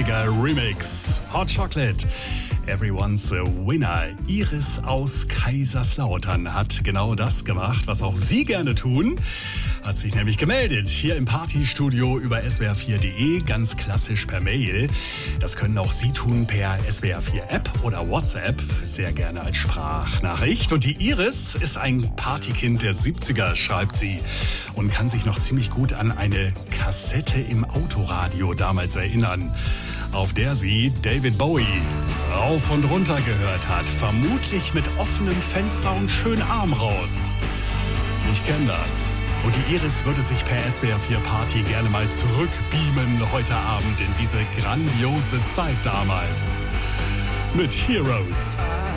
80er Remix. Hot Chocolate. Everyone's a Winner. Iris aus Kaiserslautern hat genau das gemacht, was auch Sie gerne tun. Hat sich nämlich gemeldet hier im Partystudio über swr4.de, ganz klassisch per Mail. Das können auch Sie tun per SWR4-App oder WhatsApp, sehr gerne als Sprachnachricht. Und die Iris ist ein Partykind der 70er, schreibt sie, und kann sich noch ziemlich gut an eine Kassette im Autoradio damals erinnern, auf der sie David Bowie rauf und runter gehört hat, vermutlich mit offenem Fenster und schön Arm raus. Ich kenne das. Und die Iris würde sich per SWR4 Party gerne mal zurückbeamen heute Abend in diese grandiose Zeit damals. Mit Heroes.